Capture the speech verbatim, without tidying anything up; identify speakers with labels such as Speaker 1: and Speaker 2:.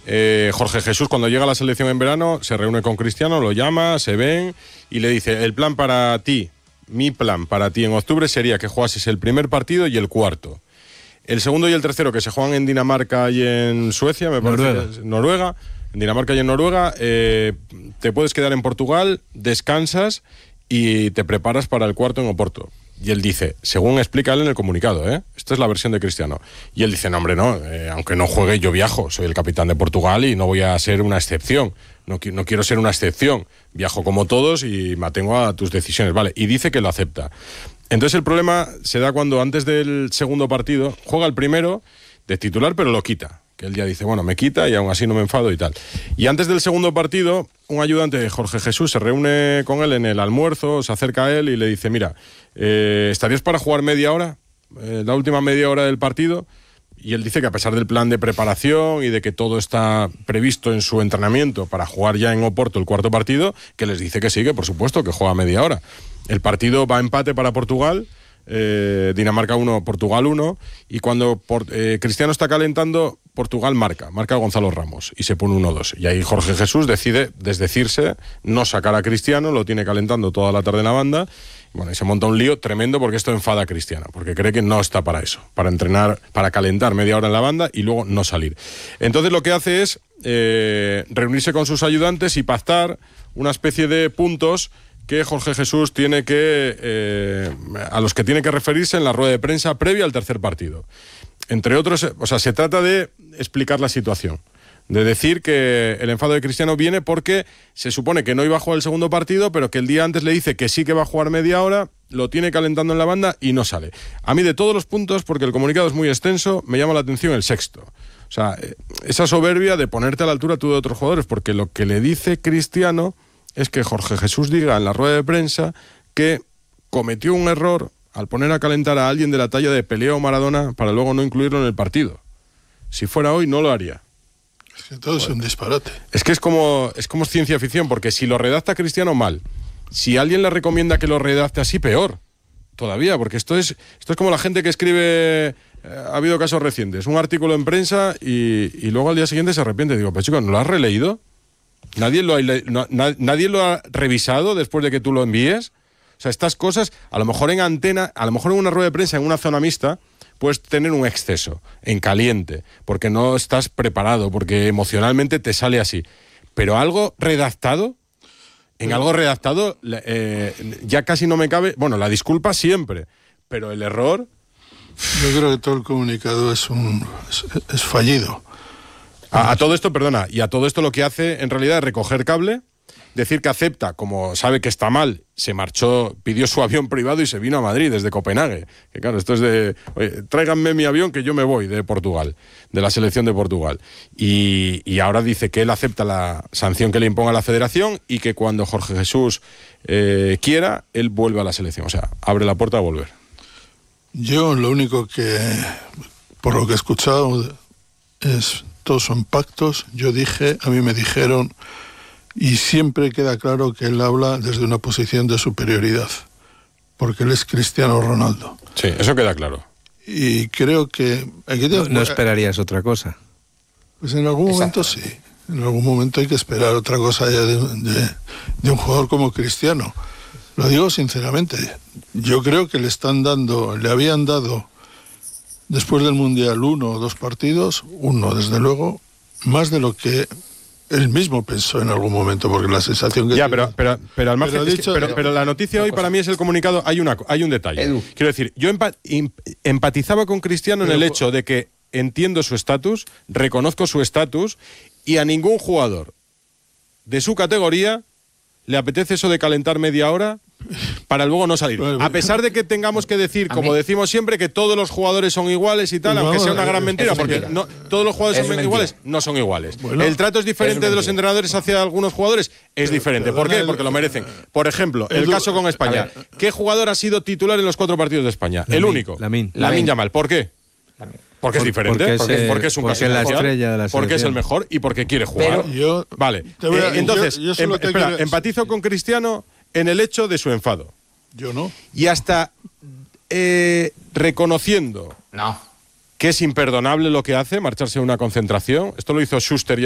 Speaker 1: Eh, Jorge Jesús, cuando llega a la selección en verano, se reúne con Cristiano, lo llama, se ven y le dice, el plan para ti, mi plan para ti en octubre sería que jugases el primer partido y el cuarto. El segundo y el tercero, que se juegan en Dinamarca y en Suecia, me parece.
Speaker 2: Noruega.
Speaker 1: Que es Noruega. En Dinamarca y en Noruega, eh, te puedes quedar en Portugal, descansas y te preparas para el cuarto en Oporto. Y él dice, según explica él en el comunicado, ¿eh? Esta es la versión de Cristiano. Y él dice, no, hombre, no, eh, aunque no juegue, yo viajo, soy el capitán de Portugal y no voy a ser una excepción. No, no quiero ser una excepción. Viajo como todos y me atengo a tus decisiones, ¿vale? Y dice que lo acepta. Entonces el problema se da cuando antes del segundo partido juega el primero de titular, pero lo quita. Que él ya dice, bueno, me quita y aún así no me enfado y tal. Y antes del segundo partido, un ayudante de Jorge Jesús se reúne con él en el almuerzo, se acerca a él y le dice, mira, eh, ¿estarías para jugar media hora? Eh, la última media hora del partido. Y él dice que a pesar del plan de preparación y de que todo está previsto en su entrenamiento para jugar ya en Oporto el cuarto partido, que les dice que sí, que por supuesto, que juega media hora. El partido va a empate para Portugal. Eh, Dinamarca uno, Portugal uno, y cuando por, eh, Cristiano está calentando, Portugal marca, marca Gonzalo Ramos y se pone uno dos, y ahí Jorge Jesús decide desdecirse, no sacar a Cristiano, lo tiene calentando toda la tarde en la banda, y bueno, y se monta un lío tremendo porque esto enfada a Cristiano, porque cree que no está para eso, para entrenar, para calentar media hora en la banda y luego no salir. Entonces lo que hace es eh, reunirse con sus ayudantes y pactar una especie de puntos que Jorge Jesús tiene que eh, a los que tiene que referirse en la rueda de prensa previa al tercer partido. Entre otros, o sea, se trata de explicar la situación, de decir que el enfado de Cristiano viene porque se supone que no iba a jugar el segundo partido, pero que el día antes le dice que sí que va a jugar media hora, lo tiene calentando en la banda y no sale. A mí de todos los puntos, porque el comunicado es muy extenso, me llama la atención el sexto. O sea, esa soberbia de ponerte a la altura tú de otros jugadores, porque lo que le dice Cristiano es que Jorge Jesús diga en la rueda de prensa que cometió un error al poner a calentar a alguien de la talla de Pelé o Maradona para luego no incluirlo en el partido. Si fuera hoy, no lo haría.
Speaker 3: Es que todo bueno. es un disparate.
Speaker 1: Es que es como, es como ciencia ficción, porque si lo redacta Cristiano, mal. Si alguien le recomienda que lo redacte así, peor. Todavía, porque esto es, esto es como la gente que escribe... Eh, ha habido casos recientes, un artículo en prensa y, y luego al día siguiente se arrepiente. Digo, pero chico, ¿no lo has releído? ¿Nadie lo, ha, no, na, ¿Nadie lo ha revisado después de que tú lo envíes? O sea, estas cosas, a lo mejor en antena, a lo mejor en una rueda de prensa, en una zona mixta, puedes tener un exceso, en caliente, porque no estás preparado, porque emocionalmente te sale así. Pero algo redactado, en algo redactado, eh, ya casi no me cabe, bueno, la disculpa siempre, pero el error...
Speaker 3: Yo creo que todo el comunicado es, un, es, es fallido.
Speaker 1: A, a todo esto, perdona, y a todo esto lo que hace en realidad es recoger cable, decir que acepta, como sabe que está mal, se marchó, pidió su avión privado y se vino a Madrid desde Copenhague. Que claro, esto es de, oye, tráiganme mi avión que yo me voy de Portugal, de la selección de Portugal. Y, y ahora dice que él acepta la sanción que le imponga la federación y que cuando Jorge Jesús eh, quiera, él vuelve a la selección. O sea, abre la puerta a volver.
Speaker 3: Yo lo único que, por lo que he escuchado, es... todos son pactos. Yo dije, a mí me dijeron, y siempre queda claro que él habla desde una posición de superioridad, porque él es Cristiano Ronaldo.
Speaker 1: Sí, eso queda claro.
Speaker 3: Y creo que... Aquí
Speaker 2: no, no esperarías otra cosa.
Speaker 3: Pues en algún momento sí. En algún momento hay que esperar otra cosa ya de, de, de un jugador como Cristiano. Lo digo sinceramente. Yo creo que le están dando, le habían dado... después del Mundial uno o dos partidos, uno desde luego, más de lo que él mismo pensó en algún momento, porque la sensación que...
Speaker 1: Ya, pero, pero, pero al margen...
Speaker 3: Pero, dicho,
Speaker 1: es que, pero, pero la noticia hoy para mí es el comunicado, hay, una, hay un detalle. Edu. Quiero decir, yo empa, im, empatizaba con Cristiano pero, en el hecho de que entiendo su estatus, reconozco su estatus, y a ningún jugador de su categoría le apetece eso de calentar media hora para luego no salir. A pesar de que tengamos que decir, como decimos siempre, que todos los jugadores son iguales y tal, no, aunque sea una gran mentira, porque mentira. No, todos los jugadores es son mentira. iguales, no son iguales. Bueno, el trato es diferente es de los entrenadores hacia algunos jugadores, es diferente. ¿Por qué? Porque lo merecen. Por ejemplo, el caso con España. ¿Qué jugador ha sido titular en los cuatro partidos de España? El único.
Speaker 2: Lamine.
Speaker 1: Lamine Yamal. ¿Por qué? Porque es diferente, porque es, porque, eh, porque es un
Speaker 2: porque caso la estrella de la
Speaker 1: porque es el mejor y porque quiere jugar.
Speaker 3: Pero yo,
Speaker 1: vale,
Speaker 3: a,
Speaker 1: eh, entonces,
Speaker 3: yo, yo
Speaker 1: em, espera,
Speaker 3: quiero...
Speaker 1: empatizo con Cristiano en el hecho de su enfado.
Speaker 3: Yo no.
Speaker 1: Y hasta eh, reconociendo
Speaker 4: no.
Speaker 1: que es imperdonable lo que hace, marcharse a una concentración. Esto lo hizo Schuster ya